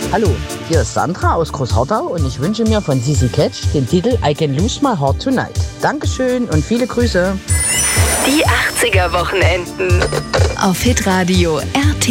Hallo, hier ist Sandra aus Großharthau und ich wünsche mir von Sissy Catch den Titel I Can Lose My Heart Tonight. Dankeschön und viele Grüße. Die 80er Wochenenden auf Hitradio RT.